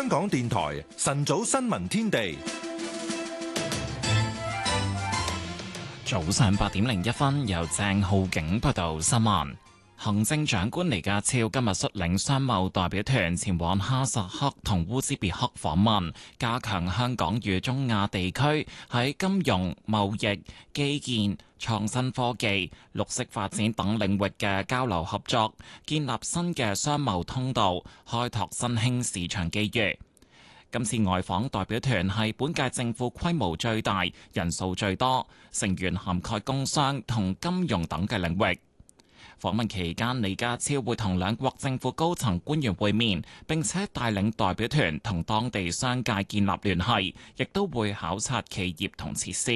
香港電台晨早新聞天地， 早上8:01，由鄭浩景報道新聞。行政長官李家超今日率領商貿代表團前往哈薩克同烏茲別克訪問，加強香港與中亞地區喺金融、貿易、基建、創新科技、綠色發展等領域嘅交流合作，建立新嘅商貿通道，開拓新興市場機遇。今次外訪代表團係本屆政府規模最大、人數最多，成員涵蓋工商同金融等嘅領域。訪問期間，李家超會同兩國政府高層官員會面，並且帶領代表團同當地商界建立聯繫，亦都會考察企業同設施。